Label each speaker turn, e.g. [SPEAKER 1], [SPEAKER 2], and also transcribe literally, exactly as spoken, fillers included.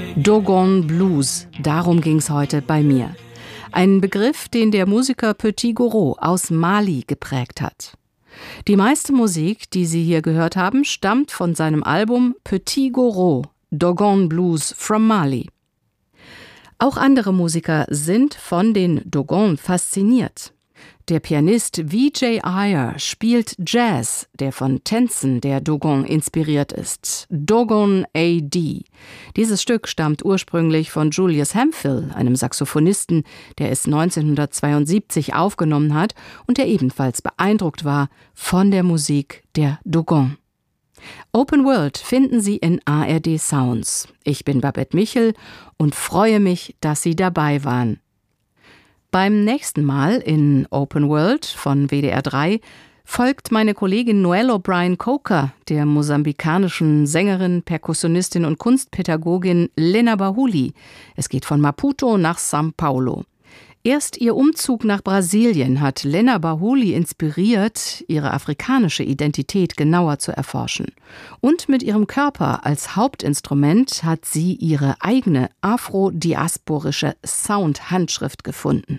[SPEAKER 1] Dogon Blues, darum ging's heute bei mir. Ein Begriff, den der Musiker Petit Goro aus Mali geprägt hat. Die meiste Musik, die Sie hier gehört haben, stammt von seinem Album Petit Goro, Dogon Blues from Mali. Auch andere Musiker sind von den Dogon fasziniert. Der Pianist V J Iyer spielt Jazz, der von Tänzen der Dogon inspiriert ist. Dogon A D. Dieses Stück stammt ursprünglich von Julius Hemphill, einem Saxophonisten, der es neunzehnhundertzweiundsiebzig aufgenommen hat und der ebenfalls beeindruckt war von der Musik der Dogon. Open World finden Sie in A R D Sounds. Ich bin Babette Michel und freue mich, dass Sie dabei waren. Beim nächsten Mal in Open World von W D R drei folgt meine Kollegin Noelle O'Brien Coker der mosambikanischen Sängerin, Perkussionistin und Kunstpädagogin Lena Bahuli. Es geht von Maputo nach São Paulo. Erst ihr Umzug nach Brasilien hat Lena Bahuli inspiriert, ihre afrikanische Identität genauer zu erforschen. Und mit ihrem Körper als Hauptinstrument hat sie ihre eigene afrodiasporische Sound-Handschrift gefunden.